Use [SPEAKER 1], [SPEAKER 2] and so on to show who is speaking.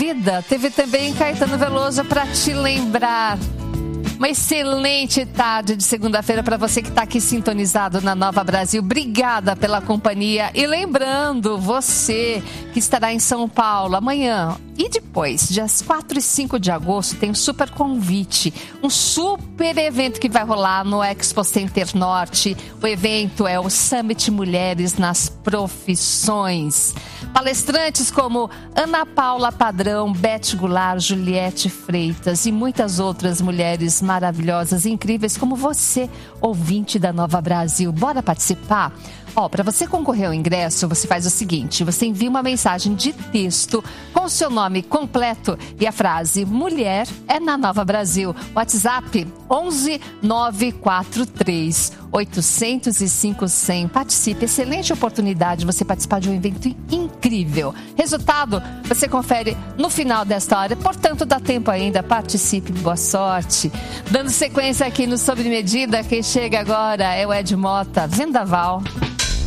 [SPEAKER 1] vida. Teve também Caetano Veloso para te lembrar. Uma excelente tarde de segunda-feira para você que está aqui sintonizado na Nova Brasil. Obrigada pela companhia. E lembrando, você que estará em São Paulo amanhã e depois, dias 4 e 5 de agosto, tem um super convite. Um super evento que vai rolar no Expo Center Norte. O evento é o Summit Mulheres nas Profissões. Palestrantes como Ana Paula Padrão, Beth Goulart, Juliette Freitas e muitas outras mulheres maravilhosas e incríveis como você, ouvinte da Nova Brasil. Bora participar? Para você concorrer ao ingresso, você faz o seguinte, você envia uma mensagem de texto com o seu nome completo e a frase Mulher é na Nova Brasil. WhatsApp 11 943 805 100. Participe, excelente oportunidade de você participar de um evento incrível. Resultado, você confere no final desta hora, portanto dá tempo ainda, participe, boa sorte. Dando sequência aqui no Sob Medida, quem chega agora é o Ed Mota, Vendaval.